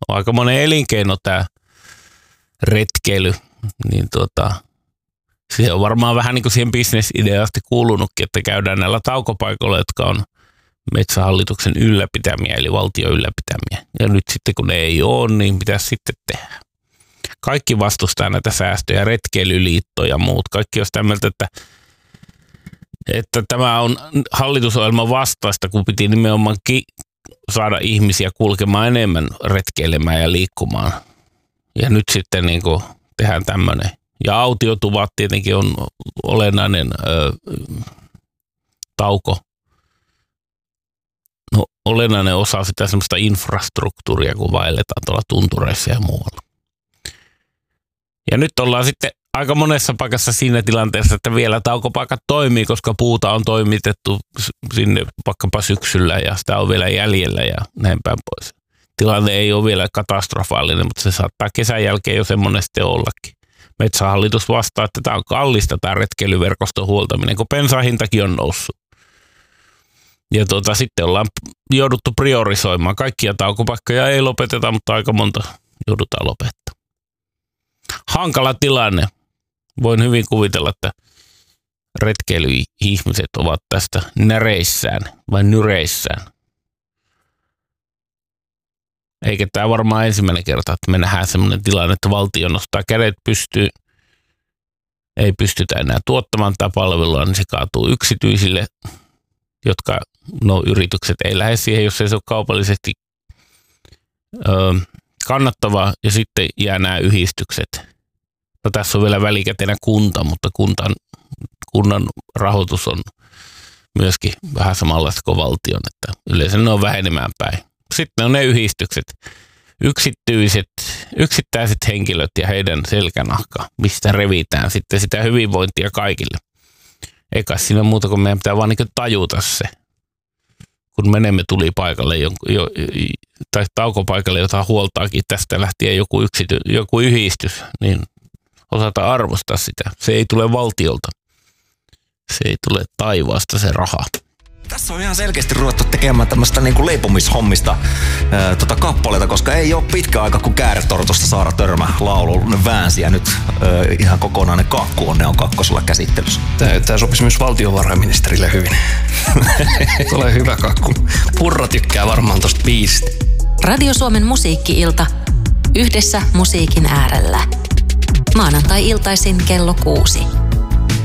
on aika monen elinkeino tämä retkeily, niin se on varmaan vähän niin kuin siihen bisnesideasti kuulunutkin, että käydään näillä taukopaikoilla, jotka on Metsähallituksen ylläpitämiä, eli valtion ylläpitämiä. Ja nyt sitten kun ne ei ole, niin pitäisi sitten tehdä. Kaikki vastustaa näitä säästöjä, retkeilyliitto ja muut. Kaikki on sitä mieltä, että tämä on hallitusohjelman vastaista, kun piti nimenomaan saada ihmisiä kulkemaan enemmän retkeilemään ja liikkumaan. Ja nyt sitten niin kuin tehdään tämmöinen. Ja autiotuvat tietenkin on olennainen tauko. No, olennainen osa sitä semmoista infrastruktuuria, kun vaelletaan tuolla tuntureissa ja muualla. Ja nyt ollaan sitten aika monessa paikassa siinä tilanteessa, että vielä taukopaikat toimii, koska puuta on toimitettu sinne vaikkapa syksyllä ja sitä on vielä jäljellä ja näin päin pois. Tilanne ei ole vielä katastrofaalinen, mutta se saattaa kesän jälkeen jo semmoinen sitten ollakin. Metsähallitus vastaa, että tämä on kallista tämä retkeilyverkoston huoltaminen, kun bensan hintakin on noussut. Ja sitten ollaan jouduttu priorisoimaan. Kaikkia taukopaikkoja ei lopeteta, mutta aika monta joudutaan lopettamaan. Hankala tilanne. Voin hyvin kuvitella, että retkeilyihmiset ovat tästä näreissään vai nyreissään. Eikä tämä varmaan ensimmäinen kerta, että me nähdään sellainen tilanne, että valtio nostaa kädet pystyyn. Ei pystytä enää tuottamaan tätä palvelua, niin se kaatuu yksityisille, jotka yritykset ei lähde siihen, jos ei se ole kaupallisesti kannattavaa, ja sitten jää nämä yhdistykset. No, tässä on vielä välikätenä kunta, mutta kunnan rahoitus on myöskin vähän samanlaista kuin valtion, että yleensä ne on vähenemään päin. Sitten on ne yhdistykset, yksittäiset henkilöt ja heidän selkänahka, mistä revitään sitten sitä hyvinvointia kaikille. Eikä siinä muuta kuin meidän pitää vaan niin tajuta se, kun menemme tulipaikalle tai taukopaikalle, jota huoltaakin tästä lähtien joku yhdistys, niin osata arvostaa sitä. Se ei tule valtiolta. Se ei tule taivaasta se raha. Tässä on ihan selkeästi ruvettu tekemään tämmöistä niinku leipomishommista kappaleita, koska ei ole pitkä aika, kun Kääretortusta Saara Törmä laulu väänsi ja nyt ihan kokonainen kakku on kakkosella käsittelyssä. Tämä sopisi myös valtiovarainministerille hyvin. Tulee hyvä kakku. Purra tykkää varmaan tosta biisistä. Radio Suomen musiikki-ilta. Yhdessä musiikin äärellä. Maanantai-iltaisin kello 6.